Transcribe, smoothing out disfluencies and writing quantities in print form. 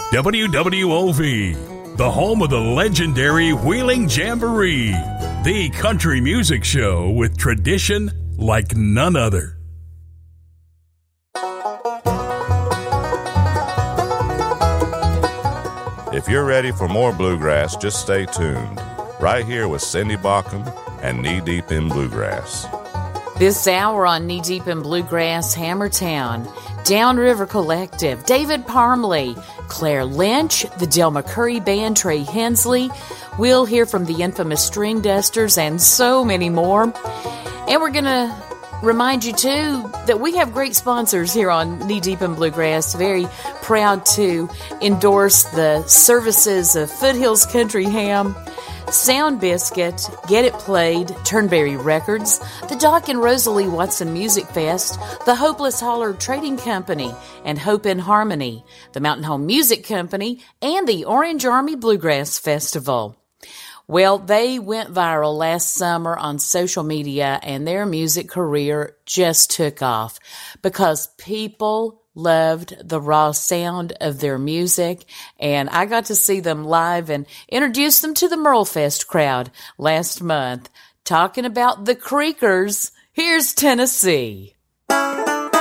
WWOV, the home of the legendary Wheeling Jamboree, the country music show with tradition like none other. If you're ready for more bluegrass, just stay tuned. Right here with Cindy Baucom and Knee Deep in Bluegrass. This hour on Knee Deep in Bluegrass, Hammertown, Downriver Collective, David Parmley, Claire Lynch, the Del McCurry Band, Trey Hensley. We'll hear from the infamous String Dusters and so many more. And we're going to remind you, too, that we have great sponsors here on Knee Deep in Bluegrass. Very proud to endorse the services of Foothills Country Ham, Sound Biscuit, Get It Played, Turnberry Records, the Doc and Rosalie Watson Music Fest, the Hopeless Holler Trading Company, and Hope in Harmony, the Mountain Home Music Company, and the Orange Army Bluegrass Festival. Well, they went viral last summer on social media, and their music career just took off because people loved the raw sound of their music, and I got to see them live and introduce them to the Merlefest crowd last month. Talking about the Creekers, here's Tennessee.